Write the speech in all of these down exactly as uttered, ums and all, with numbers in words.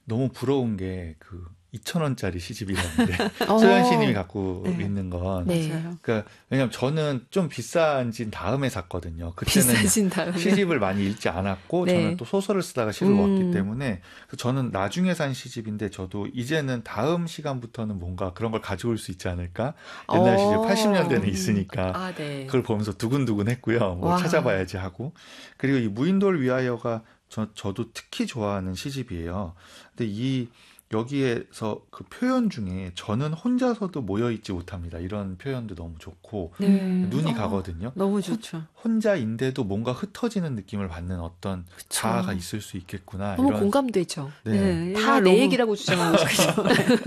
너무 부러운 게 그 이천 원짜리 시집이라는데 소연 씨님이 갖고 네. 있는 건 네. 그러니까 왜냐면 저는 좀 비싼진 다음에 샀거든요. 그때는 비싸진 다음에. 시집을 많이 읽지 않았고 네. 저는 또 소설을 쓰다가 시를 음. 왔기 때문에 저는 나중에 산 시집인데 저도 이제는 다음 시간부터는 뭔가 그런 걸 가져올 수 있지 않을까? 옛날 어. 시집 팔십 년대는 있으니까 아, 네. 그걸 보면서 두근두근 했고요. 뭐 와. 찾아봐야지 하고. 그리고 이 무인도를 위하여가 저, 저도 특히 좋아하는 시집이에요. 근데 이 여기에서 그 표현 중에 저는 혼자서도 모여있지 못합니다. 이런 표현도 너무 좋고 네. 눈이 어, 가거든요. 너무 좋죠. 혼자인데도 뭔가 흩어지는 느낌을 받는 어떤 그쵸. 자아가 있을 수 있겠구나. 너무 이런 공감되죠. 네. 다 내 얘기라고 주장하고 싶죠.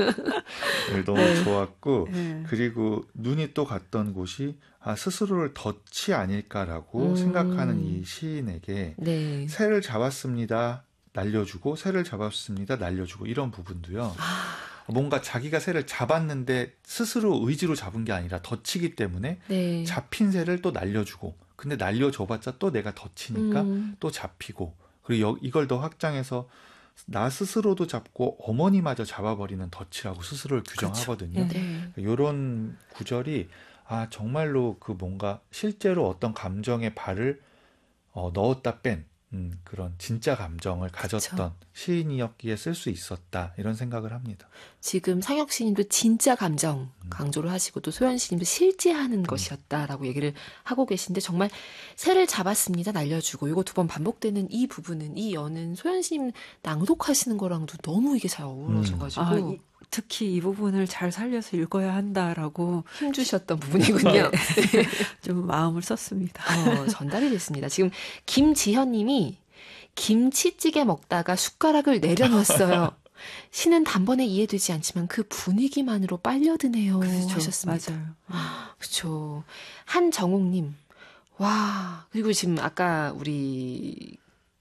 네, 너무 네. 좋았고 네. 그리고 눈이 또 갔던 곳이 아, 스스로를 덫이 아닐까라고 음. 생각하는 이 시인에게 네. 새를 잡았습니다. 날려주고 새를 잡았습니다. 날려주고 이런 부분도요. 아, 뭔가 자기가 새를 잡았는데 스스로 의지로 잡은 게 아니라 덫이기 때문에 네. 잡힌 새를 또 날려주고 근데 날려줘봤자 또 내가 덫이니까 음. 또 잡히고 그리고 여, 이걸 더 확장해서 나 스스로도 잡고 어머니마저 잡아버리는 덫이라고 스스로를 규정하거든요. 그렇죠. 네. 이런 구절이 아 정말로 그 뭔가 실제로 어떤 감정의 발을 어, 넣었다 뺀 음, 그런 진짜 감정을 가졌던 그쵸. 시인이었기에 쓸 수 있었다 이런 생각을 합니다. 지금 상혁 씨님도 진짜 감정 강조를 하시고 또 소연 씨님도 실제하는 음. 것이었다라고 얘기를 하고 계신데 정말 새를 잡았습니다. 날려주고 이거 두 번 반복되는 이 부분은 이 연은 소연 씨님 낭독하시는 거랑도 너무 이게 잘 어우러져가지고 아, 이, 특히 이 부분을 잘 살려서 읽어야 한다라고 힘주셨던 부분이군요. 네. 좀 마음을 썼습니다. 어, 전달이 됐습니다. 지금 김지현 님이 김치찌개 먹다가 숟가락을 내려놓았어요. 시는 단번에 이해되지 않지만 그 분위기만으로 빨려드네요. 그렇죠. 하셨습니다. 맞아요. 그렇죠. 한정옥님, 와 그리고 지금 아까 우리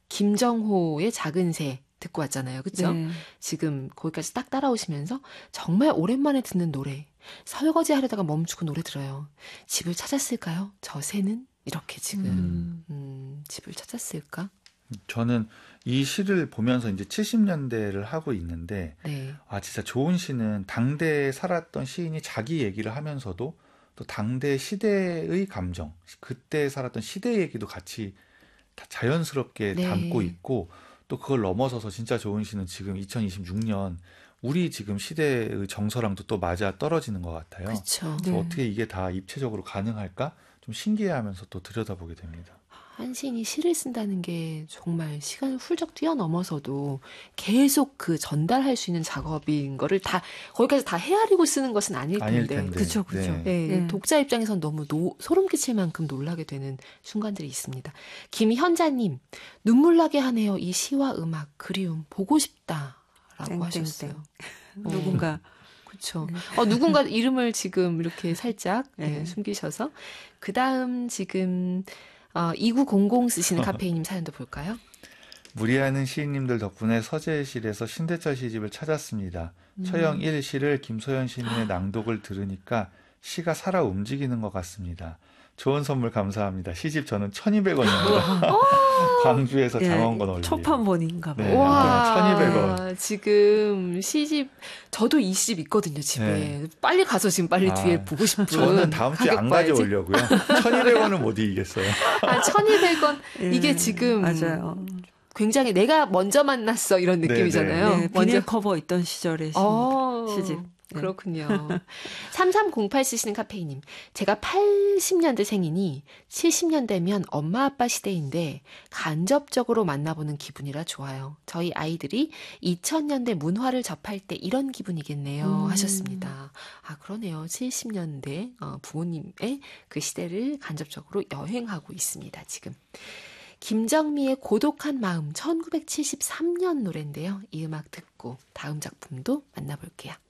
김정호의 작은 새 듣고 왔잖아요. 그렇죠? 네. 지금 거기까지 딱 따라오시면서 정말 오랜만에 듣는 노래. 설거지 하려다가 멈추고 노래 들어요. 집을 찾았을까요? 저 새는? 이렇게 지금 음. 음, 집을 찾았을까? 저는 이 시를 보면서 이제 칠십 년대를 하고 있는데 네. 아 진짜 좋은 시는 당대에 살았던 시인이 자기 얘기를 하면서도 또 당대 시대의 감정, 그때 살았던 시대 얘기도 같이 다 자연스럽게 네. 담고 있고 또 그걸 넘어서서 진짜 좋은 시는 지금 이천이십육 년 우리 지금 시대의 정서랑도 또 맞아 떨어지는 것 같아요. 그렇죠. 그래서 네. 어떻게 이게 다 입체적으로 가능할까? 좀 신기해하면서 또 들여다보게 됩니다. 한 시인이 시를 쓴다는 게 정말 시간을 훌쩍 뛰어넘어서도 계속 그 전달할 수 있는 작업인 거를 다 거기까지 다 헤아리고 쓰는 것은 아닐 아닐 텐데. 텐데. 그쵸, 그쵸. 네. 네, 네. 독자 입장에선 너무 노, 소름 끼칠 만큼 놀라게 되는 순간들이 있습니다. 김현자님, 눈물 나게 하네요. 이 시와 음악, 그리움, 보고 싶다라고 땡땡땡. 하셨어요. 누군가 그렇죠. 어, 누군가 이름을 지금 이렇게 살짝 네, 네. 숨기셔서 그 다음 지금 어, 이구공공 쓰시는 카페이님 사연도 볼까요? 무리하는 시인님들 덕분에 서재실에서 신대철 시집을 찾았습니다. 음. 처형 일 시를 김소연 시인의 낭독을 들으니까 시가 살아 움직이는 것 같습니다. 좋은 선물 감사합니다. 시집 저는 천이백 원입니다. 광주에서 네, 장원건 올리. 초판본인가 봐요. 네. 와, 천이백 원. 지금 시집 저도 이 시집 있거든요 집에. 네. 빨리 가서 지금 빨리 아, 뒤에 보고 싶은. 저는 다음 주에 안 가격 봐야지. 가져오려고요. 천이백 원은 못 이기겠어요. 아, 천이백 원 네, 이게 지금 맞아요. 굉장히 내가 먼저 만났어 이런 네, 느낌이잖아요. 네, 비닐 커버 있던 시절의 시, 어, 시집. 네. 그렇군요. 삼삼공팔 쓰시는 카페이님. 제가 팔십 년대생이니 칠십 년대면 엄마 아빠 시대인데 간접적으로 만나보는 기분이라 좋아요. 저희 아이들이 이천 년대 문화를 접할 때 이런 기분이겠네요. 음. 하셨습니다. 아, 그러네요. 칠십 년대 어, 부모님의 그 시대를 간접적으로 여행하고 있습니다. 지금. 김정미의 고독한 마음 천구백칠십삼 년 노래인데요. 이 음악 듣고 다음 작품도 만나볼게요.